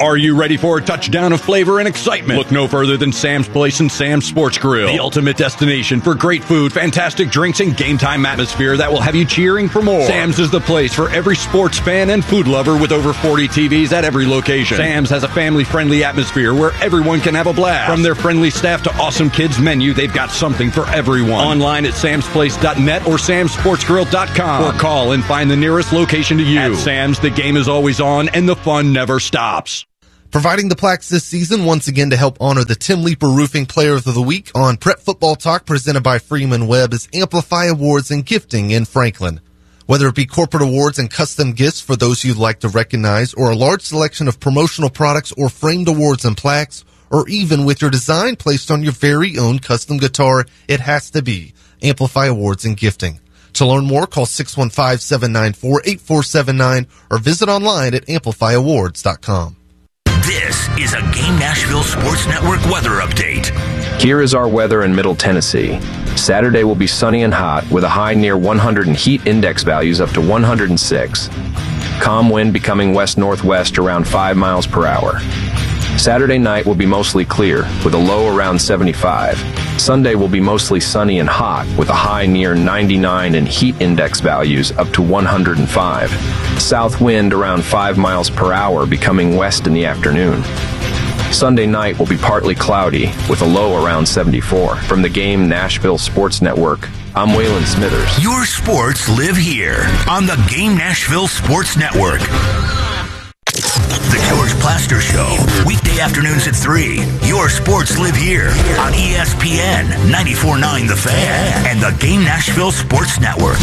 Are you ready for a touchdown of flavor and excitement? Look no further than Sam's Place and Sam's Sports Grill, the ultimate destination for great food, fantastic drinks, and game time atmosphere that will have you cheering for more. Sam's is the place for every sports fan and food lover with over 40 TVs at every location. Sam's has a family-friendly atmosphere where everyone can have a blast. From their friendly staff to awesome kids menu, they've got something for everyone. Online at samsplace.net or samsportsgrill.com, or call and find the nearest location to you. At Sam's, the game is always on and the fun never stops. Providing the plaques this season once again to help honor the Tim Leeper Roofing Player of the Week on Prep Football Talk presented by Freeman Webb is Amplify Awards and Gifting in Franklin. Whether it be corporate awards and custom gifts for those you'd like to recognize, or a large selection of promotional products or framed awards and plaques, or even with your design placed on your very own custom guitar, it has to be Amplify Awards and Gifting. To learn more, call 615-794-8479 or visit online at amplifyawards.com. This is a Game Nashville Sports Network weather update. Here is our weather in Middle Tennessee. Saturday will be sunny and hot with a high near 100 and heat index values up to 106. Calm wind becoming west-northwest around 5 miles per hour. Saturday night will be mostly clear with a low around 75. Sunday will be mostly sunny and hot with a high near 99 and heat index values up to 105. South wind around 5 miles per hour becoming west in the afternoon. Sunday night will be partly cloudy with a low around 74. From the Game Nashville Sports Network, I'm Waylon Smithers. Your sports live here on the Game Nashville Sports Network. The George Plaster Show, weekday afternoons at 3. Your sports live here on ESPN 94.9 The Fan and the Game Nashville Sports Network.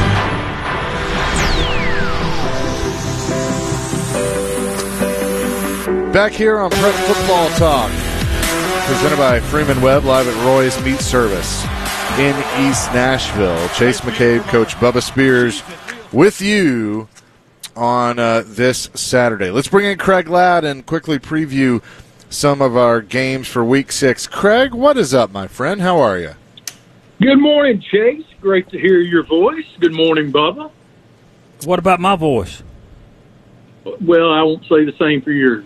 Back here on Prep Football Talk, presented by Freeman Webb, live at Roy's Meat Service in East Nashville. Chase McCabe, Coach Bubba Spears with you on this Saturday. Let's bring in Craig Ladd and quickly preview some of our games for Week 6. Craig, what is up, my friend? How are you? Good morning, Chase. Great to hear your voice. Good morning, Bubba. What about my voice? Well, I won't say the same for yours.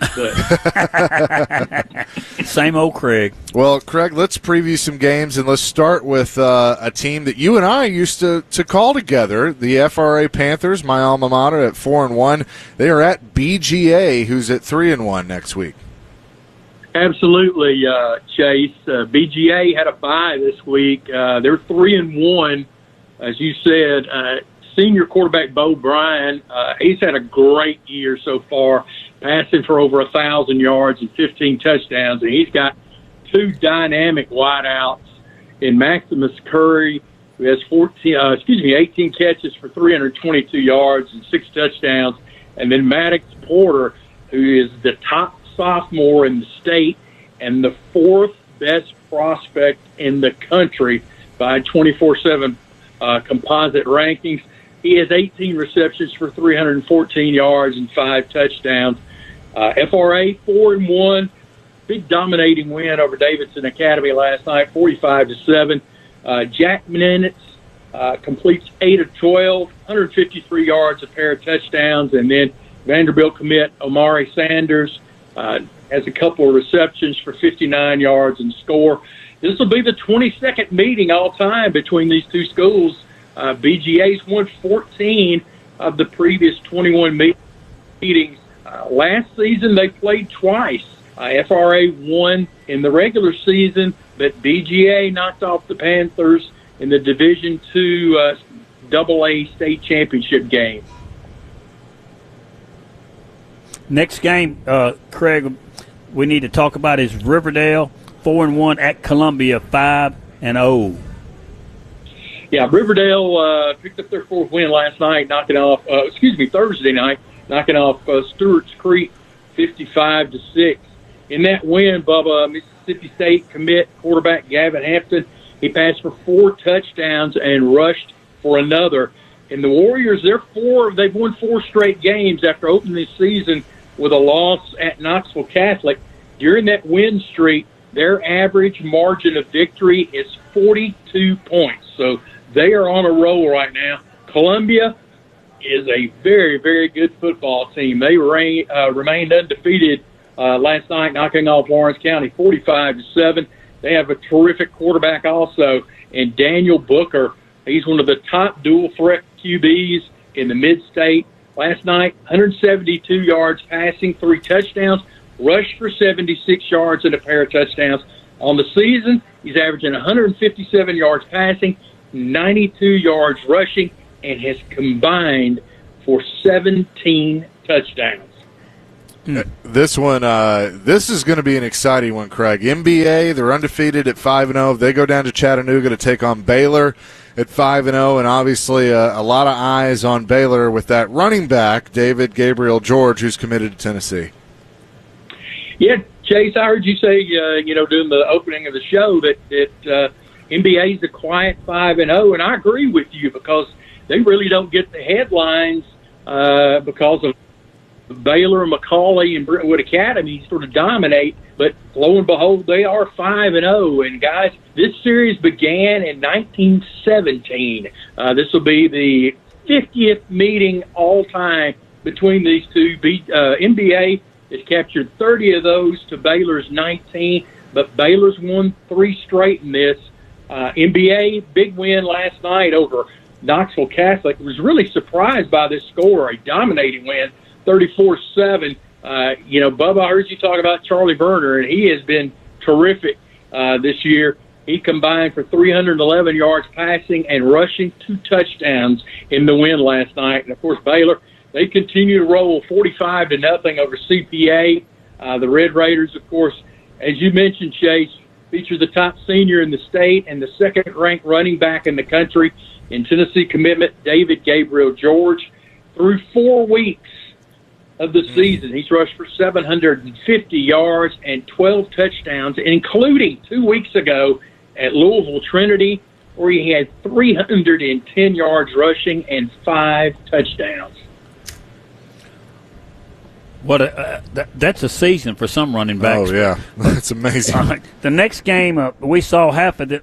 But. Same old Craig. Well, Craig, let's preview some games, and let's start with a team that you and I used to call together, the FRA Panthers, my alma mater, at 4-1. They are at BGA, who's at 3-1 next week. Absolutely, Chase. BGA had a bye this week. They're 3-1, as you said. Senior quarterback Bo Bryan, he's had a great year so far, passing for over 1,000 yards and 15 touchdowns, and he's got two dynamic wideouts in Maximus Curry, who has 18 catches for 322 yards and 6 touchdowns, and then Maddox Porter, who is the top sophomore in the state and the 4th best prospect in the country by 24/7 composite rankings. He has 18 receptions for 314 yards and 5 touchdowns. FRA 4-1, big dominating win over Davidson Academy last night, 45-7. Jack Minitz completes 8 of 12, 153 yards, a pair of touchdowns, and then Vanderbilt commit Omari Sanders has a couple of receptions for 59 yards and score. This will be the 22nd meeting all time between these two schools. BGA's won 14 of the previous 21 meetings. Last season, they played twice. FRA won in the regular season, but BGA knocked off the Panthers in the Division II AA state championship game. Next game, Craig, we need to talk about is Riverdale, 4-1 at Columbia, 5-0. Yeah, Riverdale picked up their 4th win last night, Thursday night, knocking off Stewart's Creek 55-6. In that win, Bubba, Mississippi State commit quarterback Gavin Hampton, he passed for 4 touchdowns and rushed for another. And the Warriors, they've won 4 straight games after opening this season with a loss at Knoxville Catholic. During that win streak, their average margin of victory is 42 points. So they are on a roll right now. Columbia is a very, very good football team. They remained undefeated last night, knocking off Lawrence County 45-7. They have a terrific quarterback also, and Daniel Booker. He's one of the top dual threat QBs in the mid-state. Last night, 172 yards passing, 3 touchdowns, rushed for 76 yards and a pair of touchdowns. On the season, he's averaging 157 yards passing, 92 yards rushing, and has combined for 17 touchdowns. This one, this is going to be an exciting one, Craig. MBA, they're undefeated at 5-0. They go down to Chattanooga to take on Baylor at 5-0, and obviously a lot of eyes on Baylor with that running back, David Gabriel George, who's committed to Tennessee. Yeah, Chase, I heard you say, during the opening of the show that NBA is a quiet 5-0, and I agree with you because they really don't get the headlines because of Baylor, McCallie, and Brentwood Academy sort of dominate, but lo and behold, they are 5-0. And guys, this series began in 1917. This will be the 50th meeting all time between these two. NBA has captured 30 of those to Baylor's 19, but Baylor's won 3 straight in this. NBA, big win last night over Knoxville Catholic. Was really surprised by this score, a dominating win. 34-7. Bubba, I heard you talk about Charlie Burner, and he has been terrific this year. He combined for 311 yards passing and rushing, 2 touchdowns in the win last night. And, of course, Baylor, they continue to roll 45-0 over CPA. The Red Raiders, of course, as you mentioned, Chase, feature the top senior in the state and the second-ranked running back in the country in Tennessee commitment, David Gabriel George. Through 4 weeks of the season, he's rushed for 750 yards and 12 touchdowns, including 2 weeks ago at Louisville Trinity, where he had 310 yards rushing and 5 touchdowns. That's a season for some running backs. Oh yeah, that's amazing. The next game, we saw half of the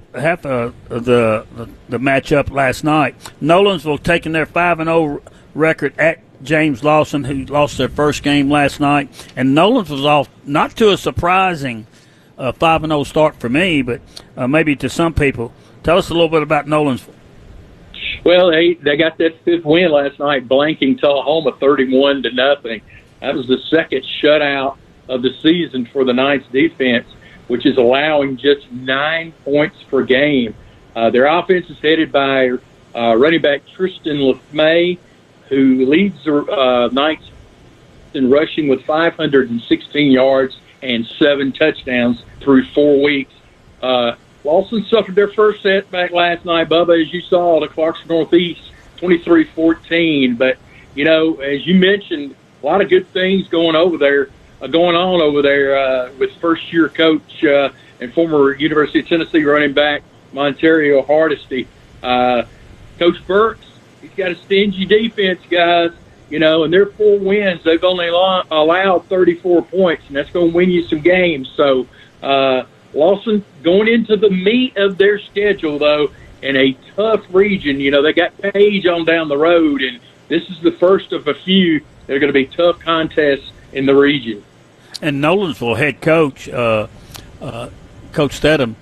matchup last night. Nolensville taking their 5-0 record at James Lawson, who lost their first game last night, and Nolens was off not to a surprising 5-0 start for me, but maybe to some people. Tell us a little bit about Nolensville. Well, they got that 5th win last night, blanking Tullahoma 31-0. That was the second shutout of the season for the Knights defense, which is allowing just 9 points per game. Their offense is headed by running back Tristan LeMay, who leads the Knights in rushing with 516 yards and 7 touchdowns through 4 weeks. Lawson suffered their first setback last night, Bubba, as you saw, to Clarksville Northeast, 23-14. But, as you mentioned, a lot of good things going on over there with first-year coach and former University of Tennessee running back Montario Hardesty. Coach Burks, he's got a stingy defense, guys. And their 4 wins, they've only allowed 34 points, and that's going to win you some games. So Lawson going into the meat of their schedule, though, in a tough region. They got Page on down the road, and this is the first of a few that are going to be tough contests in the region. And Nolensville head coach, Coach Stedham,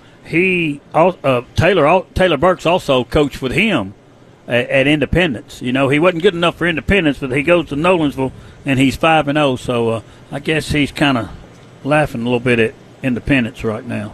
Taylor Burks also coached with him at Independence. He wasn't good enough for Independence, but he goes to Nolensville, and he's 5-0. So I guess he's kind of laughing a little bit at Independence right now.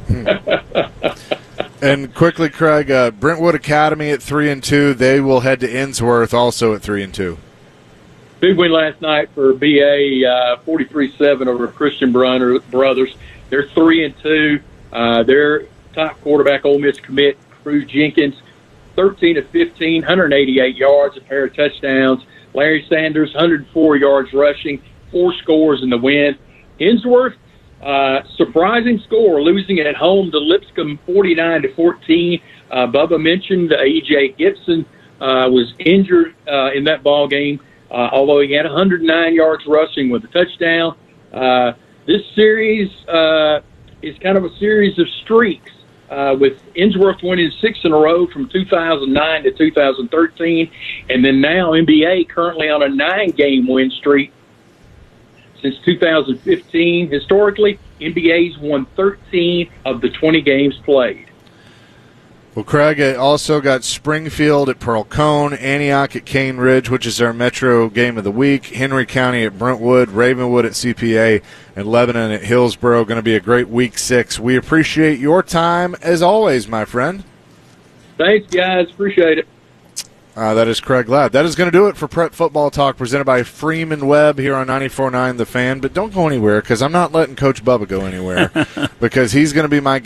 And quickly, Craig, Brentwood Academy at 3-2. They will head to Innsworth also at 3-2. Big win last night for BA, 43-7 over Christian Brothers. They're 3-2. Their top quarterback, Ole Miss commit, Cruz Jenkins, 13 of 15, 188 yards, a pair of touchdowns. Larry Sanders, 104 yards rushing, 4 scores in the win. Innsworth, surprising score, losing at home to Lipscomb, 49-14. Bubba mentioned E.J. Gibson was injured in that ball game. Although he had 109 yards rushing with a touchdown. This series is kind of a series of streaks, with Innsworth winning 6 in a row from 2009 to 2013, and then now NBA currently on a 9-game win streak. Since 2015, historically, NBA's won 13 of the 20 games played. Well, Craig also got Springfield at Pearl Cone, Antioch at Cane Ridge, which is their Metro game of the week, Henry County at Brentwood, Ravenwood at CPA, and Lebanon at Hillsboro. Going to be a great Week 6. We appreciate your time, as always, my friend. Thanks, guys. Appreciate it. That is Craig Ladd. That is going to do it for Prep Football Talk, presented by Freeman Webb here on 94.9 The Fan. But don't go anywhere, because I'm not letting Coach Bubba go anywhere, because he's going to be my